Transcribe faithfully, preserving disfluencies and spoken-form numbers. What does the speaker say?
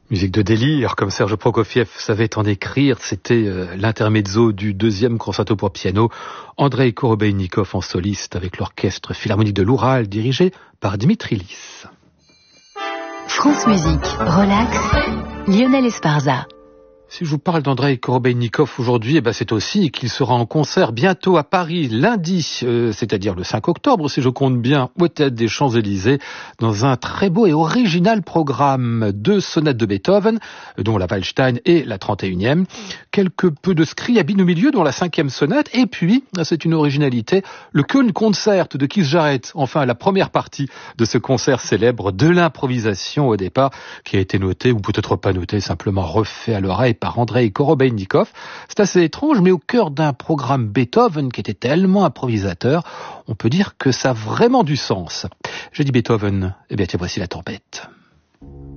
Musique de délire, comme Serge Prokofiev savait en écrire, c'était euh, l'intermezzo du deuxième concerto pour piano, Andrei Korobeinikov en soliste avec l'orchestre philharmonique de l'Oural dirigé par Dimitri Lis. France Musique, relax, Lionel Esparza. Si je vous parle d'Andrei Korobeinikov aujourd'hui, eh ben c'est aussi qu'il sera en concert bientôt à Paris, lundi, euh, c'est-à-dire le cinq octobre, si je compte bien, au Théâtre des Champs-Élysées, dans un très beau et original programme. Deux sonates de Beethoven, dont la Waldstein et la trente et unième, quelques peu de Scriabine au milieu, dont la cinquième sonate, et puis, c'est une originalité, le Köln Concert de Keith Jarrett, enfin la première partie de ce concert célèbre, de l'improvisation au départ, qui a été noté, ou peut-être pas noté, simplement refait à l'oreille par Andrei Korobeinikov. C'est assez étrange, mais au cœur d'un programme Beethoven qui était tellement improvisateur, on peut dire que ça a vraiment du sens. Je dis Beethoven, eh bien tiens, voici la tempête.